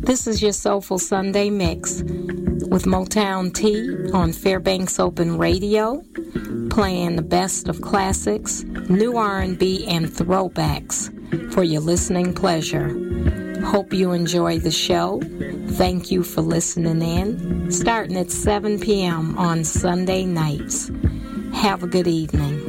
This is your Soulful Sunday Mix with Motown T on Fairbanks Open Radio, playing the best of classics, new R&B, and throwbacks for your listening pleasure. Hope you enjoy the show. Thank you for listening in, starting at 7 p.m. on Sunday nights. Have a good evening.